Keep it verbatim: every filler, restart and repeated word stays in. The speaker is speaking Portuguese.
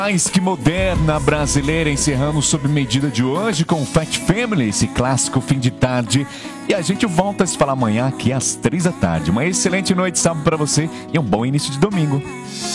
Mais que moderna brasileira, encerramos sob medida de hoje com Fat Family, esse clássico fim de tarde. E a gente volta a se falar amanhã aqui às três da tarde. Uma excelente noite de sábado para você e um bom início de domingo.